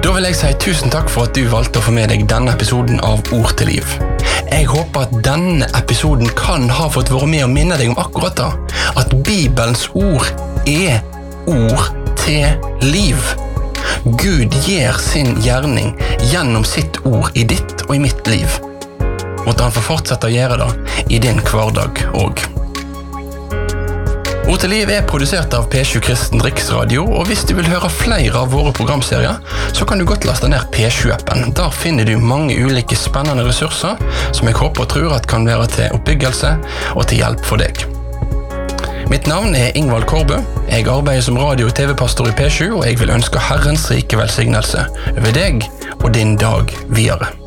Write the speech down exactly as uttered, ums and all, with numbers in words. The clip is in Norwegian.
Da vil jeg si tusen takk for at du valgte å få med deg denne episoden av Ord til liv. Jeg håper at denne episoden kan ha fått være med å minne deg om akkurat det, at Bibelens ord er ord til liv. Gud gir sin gjerning gjennom sitt ord i ditt og i mitt liv. Og at han får fortsette å gjøre det i din hverdag også. Ord til liv er produsert av P sju Kristen Riksradio, og hvis du vil høre flere av våre programserier, så kan du godt laste ned P sju-appen. Der finner du mange ulike spennende ressurser, som jeg håper og tror at kan være til oppbyggelse og til hjelp for deg. Mitt navn er Ingvald Korbø. Jeg arbeider som radio- og T V-pastor i P sju, og jeg vil ønske Herrens rike velsignelse over deg og din dag videre.